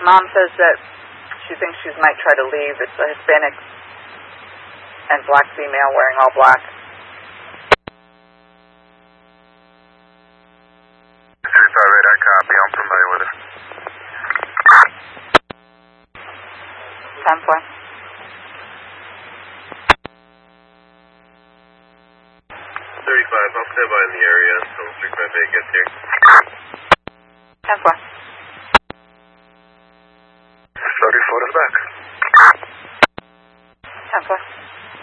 Mom says that she thinks she might try to leave. It's a Hispanic and black female wearing all black. Suicide radar copy, I'm familiar with it. 10-4. 35, I'll stand by in the area until Street 5A gets here. 10-4. 34 is back. 10-4.